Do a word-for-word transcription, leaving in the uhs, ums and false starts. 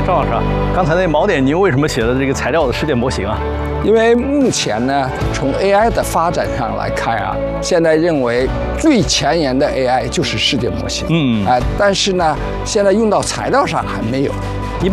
张老师啊，刚才那锚点您为什么写的这个材料的世界模型啊？ 因为目前呢，从 A I 的发展上来看啊，现在认为最前沿的 A I 就是世界模型。 嗯， 哎、呃，但是呢，现在用到材料上还没有。